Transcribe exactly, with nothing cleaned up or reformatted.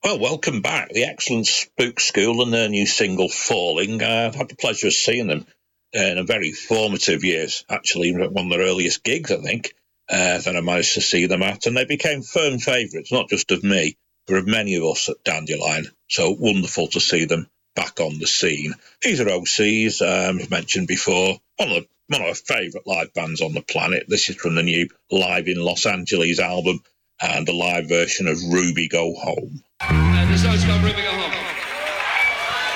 Well, welcome back. The excellent Spook School and their new single, Falling. Uh, I've had the pleasure of seeing them in a very formative years, actually, one of their earliest gigs, I think, uh, that I managed to see them at. And they became firm favourites, not just of me, but of many of us at Dandelion. So wonderful to see them back on the scene. These are O Cs, um, as mentioned before, one of, the, one of my favourite live bands on the planet. This is from the new Live in Los Angeles album and the live version of Ruby Go Home. And the song's called Ruby